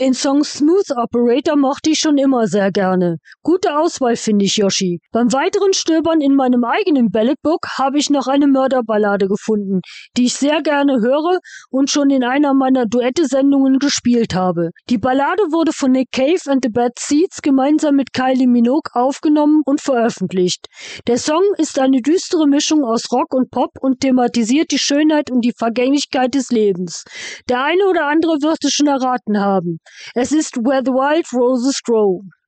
Den Song Smooth Operator mochte ich schon immer sehr gerne. Gute Auswahl, finde ich, Yoshi. Beim weiteren Stöbern in meinem eigenen Balladbook habe ich noch eine Mörderballade gefunden, die ich sehr gerne höre und schon in einer meiner Duette-Sendungen gespielt habe. Die Ballade wurde von Nick Cave and the Bad Seeds gemeinsam mit Kylie Minogue aufgenommen und veröffentlicht. Der Song ist eine düstere Mischung aus Rock und Pop und thematisiert die Schönheit und die Vergänglichkeit des Lebens. Der eine oder andere wird es schon erraten haben. Es ist Where the Wild Roses Grow.